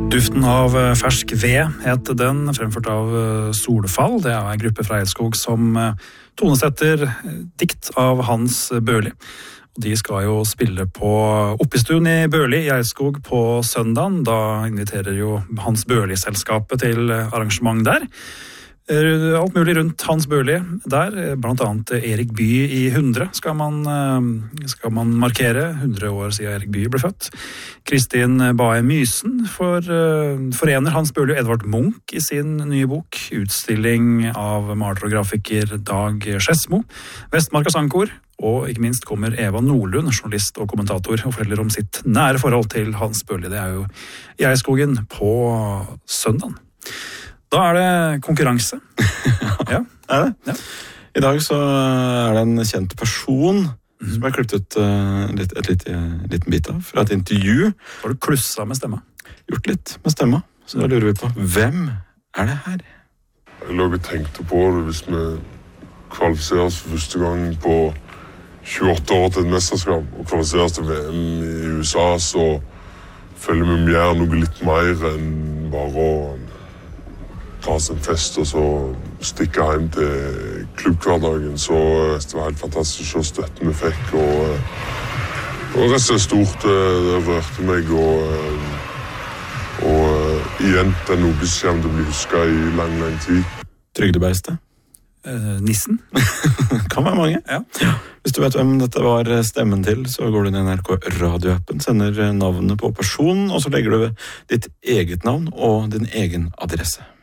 Duften av fersk ved het den, fremført av Solfall. Det en gruppe fra Eidskog som tonesetter dikt av Hans Børli. De skal jo spille på Oppistuen i Børli i Eidskog på søndagen. Da inviterer jo Hans Børli-selskapet til arrangement der. Alt mulig rundt Hans Børli der, blant annet Erik Bye i 100 skal man markere, 100 år siden Erik Bye ble født. Kristin Bae Mysen forener Hans Børli og Edvard Munch i sin nye bok, utstilling av maler og grafiker Dag Skjesmo, Vestmarka Sangkor, og ikke minst kommer Eva Nordlund, journalist og kommentator, og forteller om sitt nære forhold til Hans Børli. Det jo i Eidskogen på søndagen. Da det konkurranse. Ja. Det? Ja. I dag så det en kjent person som klippet ut liten bit av fra et intervju. Har du klussa med stemma? Gjort litt med stemma. Så da lurer vi på, hvem det her? Jeg lå og tenkte på det hvis vi kvalifiserer oss for første gang på 28 år til et mesterskap og kvalifiserer oss til VM i USA, så føler vi gjør noe litt mer enn bare å ta oss en fest og så stikke hjem til klubbhverdagen. Så det var helt fantastisk å støtte vi fikk, og rett og slett stort. Det rørte meg, og igjen det noe som kommer til å bli husket i lang tid. Trygdebeistet? Nissen? Kan være mange. Ja. Hvis du vet hvem dette var stemmen til, så går du inn i NRK radioappen, sender navnet på personen, og så legger du ditt eget navn og din egen adresse.